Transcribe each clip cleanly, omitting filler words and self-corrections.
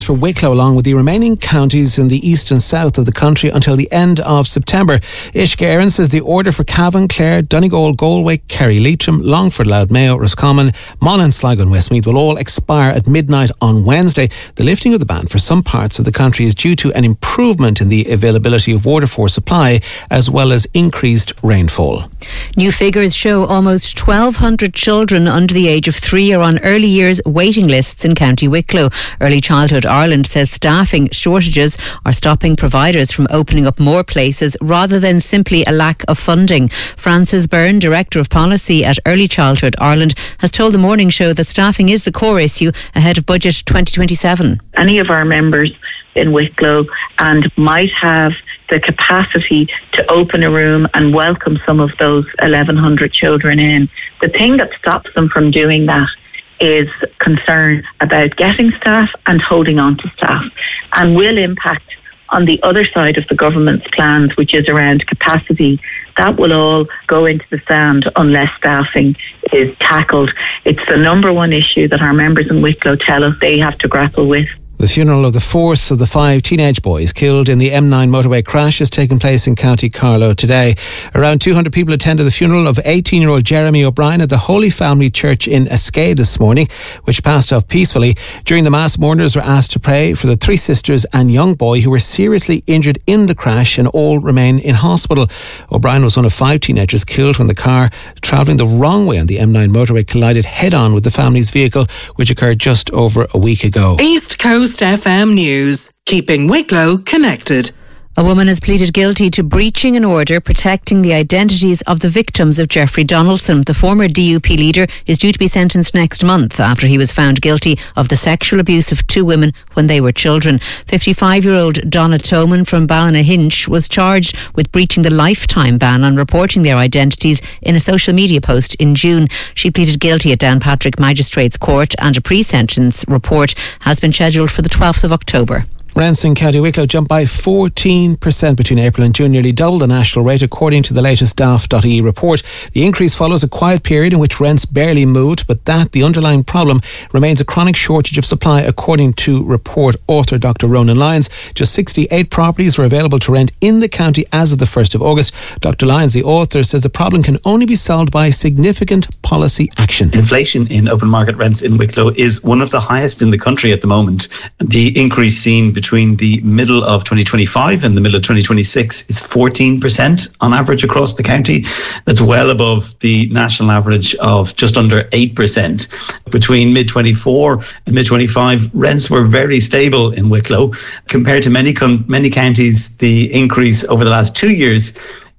for Wicklow, along with the remaining counties in the east and south of the country until the end of September. Uisce Éireann says the order for Cavan, Clare, Donegal, Galway, Kerry, Leitrim, Longford, Loud Mayo, Roscommon, Monaghan, Sligo and Westmeath will all expire at midnight on Wednesday. The lifting of the ban for some parts of the country is due to an improvement in the availability of water for supply as well as increased rainfall. New figures show almost 1,200 children under the age of 3 are on early years waiting lists in County Wicklow. Early Childhood Ireland says staffing shortages are stopping providers from opening up more places rather than simply a lack of funding. Frances Byrne, Director of Policy at Early Childhood Ireland, has told the Morning Show that staffing is the core issue ahead of Budget 2027. Any of our members in Wicklow and might have the capacity to open a room and welcome some of those 1,100 children in. The thing that stops them from doing that is concern about getting staff and holding on to staff, and will impact on the other side of the government's plans, which is around capacity. That will all go into the sand unless staffing is tackled. It's the number one issue that our members in Wicklow tell us they have to grapple with. The funeral of the fourth of the 5 teenage boys killed in the M9 motorway crash has taken place in County Carlow today. Around 200 people attended the funeral of 18-year-old Jeremy O'Brien at the Holy Family Church in Escae this morning, which passed off peacefully. During the Mass, mourners were asked to pray for the 3 sisters and young boy who were seriously injured in the crash and all remain in hospital. O'Brien was one of 5 teenagers killed when the car travelling the wrong way on the M9 motorway collided head-on with the family's vehicle, which occurred just over a week ago. East Coast FM News, keeping Wicklow connected. A woman has pleaded guilty to breaching an order protecting the identities of the victims of Jeffrey Donaldson. The former DUP leader is due to be sentenced next month after he was found guilty of the sexual abuse of 2 women when they were children. 55-year-old Donna Toman from Ballynahinch was charged with breaching the lifetime ban on reporting their identities in a social media post in June. She pleaded guilty at Downpatrick Magistrates Court, and a pre-sentence report has been scheduled for the 12th of October. Rents in County Wicklow jumped by 14% between April and June, nearly double the national rate according to the latest Daft.ie report. The increase follows a quiet period in which rents barely moved, but the underlying problem remains a chronic shortage of supply according to report author Dr. Ronan Lyons. Just 68 properties were available to rent in the county as of the 1st of August. Dr. Lyons, the author, says the problem can only be solved by significant policy action. Inflation in open market rents in Wicklow is one of the highest in the country at the moment. The increase seen between the middle of 2025 and the middle of 2026 is 14% on average across the county. That's well above the national average of just under 8%. Between mid-24 and mid-25, rents were very stable in Wicklow. Compared to many counties, the increase over the last 2 years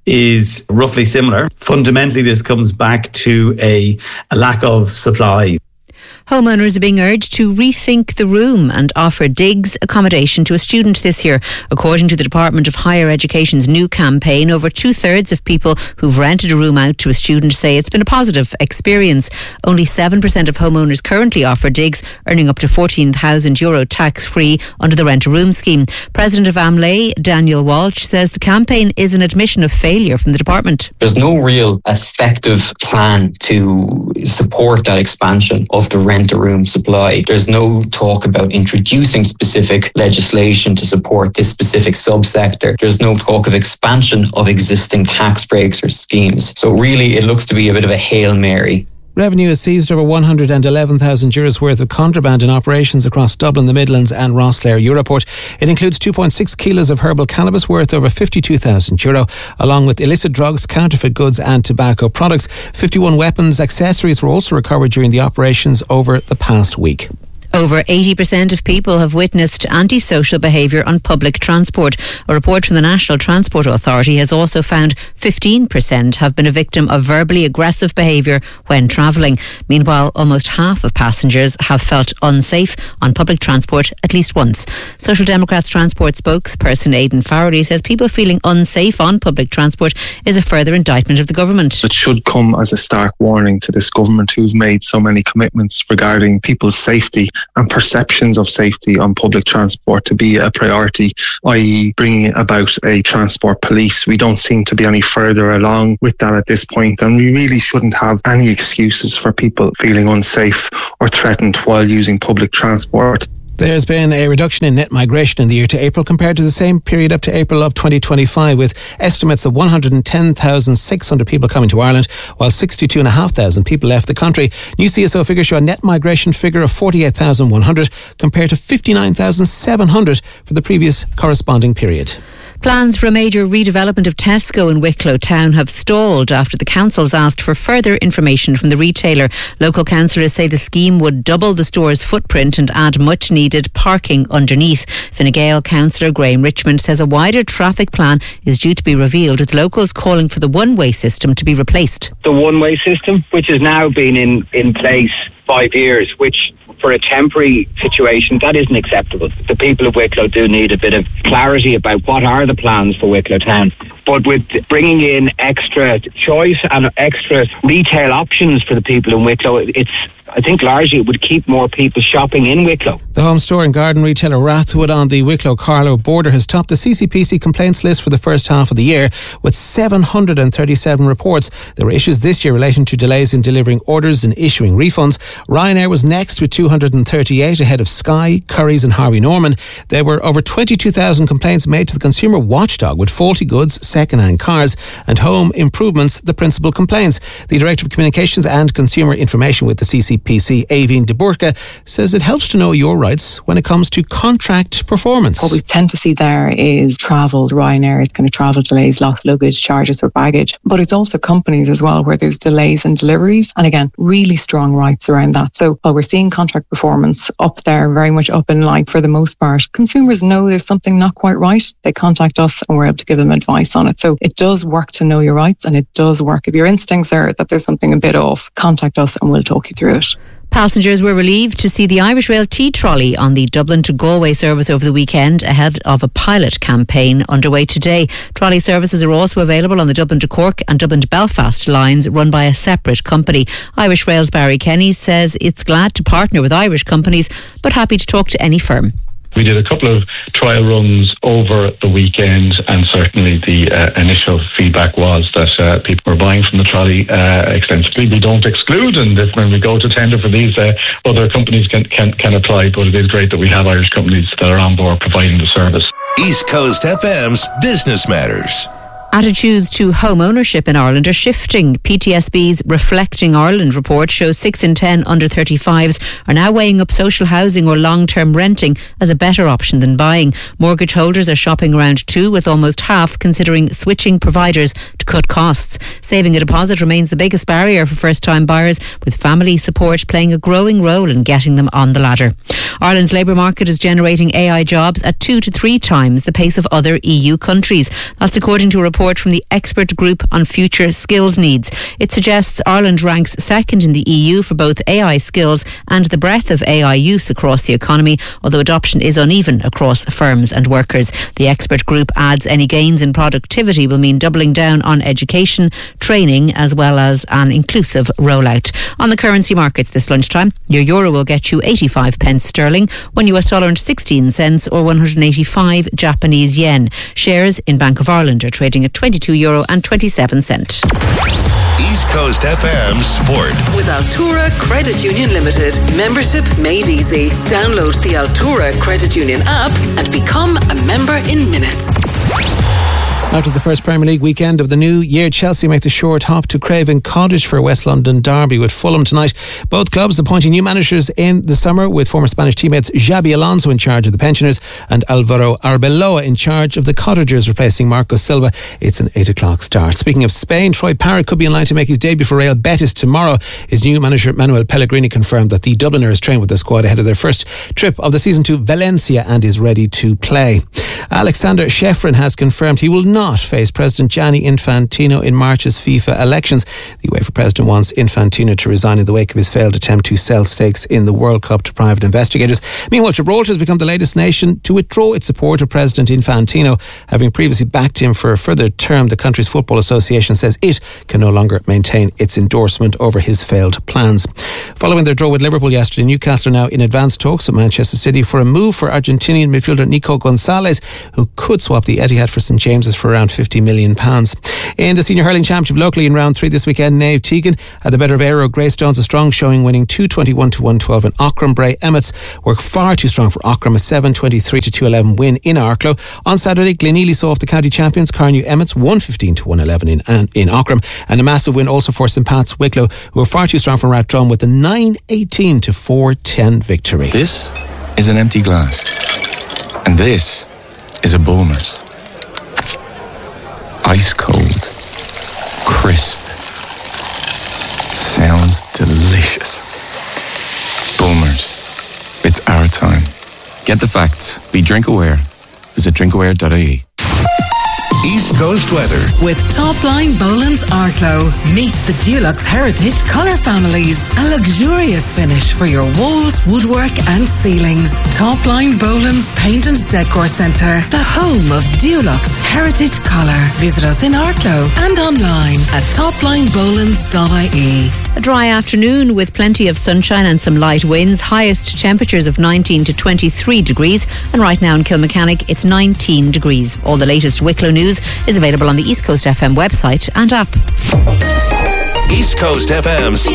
is roughly similar. Fundamentally, this comes back to a lack of supply. Homeowners are being urged to rethink the room and offer digs accommodation to a student this year. According to the Department of Higher Education's new campaign, over 2/3 of people who've rented a room out to a student say it's been a positive experience. Only 7% of homeowners currently offer digs, earning up to €14,000 tax-free under the rent-a-room scheme. President of AMLA, Daniel Walsh, says the campaign is an admission of failure from the department. There's no real effective plan to support that expansion of the rent-a-room supply. There's no talk about introducing specific legislation to support this specific subsector. There's no talk of expansion of existing tax breaks or schemes. So really, it looks to be a bit of a Hail Mary. Revenue has seized over €111,000 worth of contraband in operations across Dublin, the Midlands and Rosslare, Europort. It includes 2.6 kilos of herbal cannabis worth over €52,000, along with illicit drugs, counterfeit goods and tobacco products. 51 weapons accessories were also recovered during the operations over the past week. Over 80% of people have witnessed antisocial behaviour on public transport. A report from the National Transport Authority has also found 15% have been a victim of verbally aggressive behaviour when travelling. Meanwhile, almost half of passengers have felt unsafe on public transport at least once. Social Democrats transport spokesperson Aidan Farrelly says people feeling unsafe on public transport is a further indictment of the government. It should come as a stark warning to this government who's made so many commitments regarding people's safety and perceptions of safety on public transport to be a priority, i.e. bringing about a transport police. We don't seem to be any further along with that at this point, and we really shouldn't have any excuses for people feeling unsafe or threatened while using public transport. There's been a reduction in net migration in the year to April compared to the same period up to April of 2025, with estimates of 110,600 people coming to Ireland, while 62,500 people left the country. New CSO figures show a net migration figure of 48,100 compared to 59,700 for the previous corresponding period. Plans for a major redevelopment of Tesco in Wicklow town have stalled after the councils asked for further information from the retailer. Local councillors say the scheme would double the store's footprint and add much needed parking underneath. Fine Gael councillor Graham Richmond says a wider traffic plan is due to be revealed, with locals calling for the one-way system to be replaced. The one-way system, which has now been in place 5 years, which for a temporary situation, that isn't acceptable. The people of Wicklow do need a bit of clarity about what are the plans for Wicklow town. But with bringing in extra choice and extra retail options for the people in Wicklow, I think largely it would keep more people shopping in Wicklow. The home store and garden retailer Rathwood on the Wicklow-Carlow border has topped the CCPC complaints list for the first half of the year with 737 reports. There were issues this year relating to delays in delivering orders and issuing refunds. Ryanair was next with 238, ahead of Sky, Currys and Harvey Norman. There were over 22,000 complaints made to the consumer watchdog, with faulty goods, second-hand cars and home improvements the principal complaints. The Director of Communications and Consumer Information with the CCPC, Avian de Burka, says it helps to know your rights when it comes to contract performance. What we tend to see there is travel. Ryanair is kind of travel delays, lost luggage, charges for baggage. But it's also companies as well where there's delays in deliveries. And again, really strong rights around that. So while we're seeing contract performance up there, very much up in line for the most part, consumers know there's something not quite right. They contact us and we're able to give them advice on it. So it does work to know your rights, and it does work. If your instincts are that there's something a bit off, contact us and we'll talk you through it. Passengers were relieved to see the Irish Rail T-Trolley on the Dublin to Galway service over the weekend, ahead of a pilot campaign underway today. Trolley services are also available on the Dublin to Cork and Dublin to Belfast lines, run by a separate company. Irish Rail's Barry Kenny says it's glad to partner with Irish companies, but happy to talk to any firm. We did a couple of trial runs over the weekend, and certainly the initial feedback was that people were buying from the trolley extensively. We don't exclude, and if when we go to tender for these, other companies can apply, but it is great that we have Irish companies that are on board providing the service. East Coast FM's Business Matters. Attitudes to home ownership in Ireland are shifting. PTSB's Reflecting Ireland report shows 6 in 10 under 35s are now weighing up social housing or long-term renting as a better option than buying. Mortgage holders are shopping around too, with almost half considering switching providers to cut costs. Saving a deposit remains the biggest barrier for first-time buyers, with family support playing a growing role in getting them on the ladder. Ireland's labour market is generating AI jobs at 2 to 3 times the pace of other EU countries. That's according to a report from the Expert Group on Future Skills Needs. It suggests Ireland ranks second in the EU for both AI skills and the breadth of AI use across the economy, although adoption is uneven across firms and workers. The Expert Group adds any gains in productivity will mean doubling down on education, training, as well as an inclusive rollout. On the currency markets this lunchtime, your euro will get you 85 pence sterling, $1 and 16 cents, or 185 Japanese yen. Shares in Bank of Ireland are trading at €22 and 27 cents. East Coast FM Sport. With Altura Credit Union Limited. Membership made easy. Download the Altura Credit Union app and become a member in minutes. After the first Premier League weekend of the new year, Chelsea make the short hop to Craven Cottage for a West London derby with Fulham tonight. Both clubs appointing new managers in the summer, with former Spanish teammates Xabi Alonso in charge of the Pensioners and Alvaro Arbeloa in charge of the Cottagers, replacing Marco Silva. It's an 8 o'clock start. Speaking of Spain, Troy Parrott could be in line to make his debut for Real Betis tomorrow. His new manager Manuel Pellegrini confirmed that the Dubliner has trained with the squad ahead of their first trip of the season to Valencia and is ready to play. Alexander Sheffrin has confirmed he will not face President Gianni Infantino in March's FIFA elections. The UEFA president wants Infantino to resign in the wake of his failed attempt to sell stakes in the World Cup to private investigators. Meanwhile, Gibraltar has become the latest nation to withdraw its support of President Infantino. Having previously backed him for a further term, the country's football association says it can no longer maintain its endorsement over his failed plans. Following their draw with Liverpool yesterday, Newcastle are now in advanced talks with Manchester City for a move for Argentinian midfielder Nico Gonzalez. who could swap the Etihad for St James's for around £50 million. In the Senior Hurling Championship locally in round 3 this weekend, Naomh Teagan had the better of Aero Greystones, a strong showing, winning 221 to 112 in Aughrim. Bray Emmets were far too strong for Aughrim, a 723 to 211 win in Arklow. On Saturday, Glenealy saw off the county champions Carnew Emmets 115 to 111 in Aughrim, and a massive win also for St Pat's Wicklow, who were far too strong for Rathdrum with a 918 to 410 victory. This is an empty glass, and this is a Bulmers. Ice cold, crisp, sounds delicious. Bulmers, it's our time. Get the facts. Be drink aware. Visit drinkaware.ie. East Coast weather with Topline Boland's Arklow. Meet the Dulux Heritage colour families. A luxurious finish for your walls, woodwork and ceilings. Topline Boland's Paint and Decor Centre, the home of Dulux Heritage Colour. Visit us in Arklow and online at toplinebolans.ie. A dry afternoon with plenty of sunshine and some light winds. Highest temperatures of 19 to 23 degrees. And right now in Kilmechanic, it's 19 degrees. All the latest Wicklow news is available on the East Coast FM website and app. East Coast FM's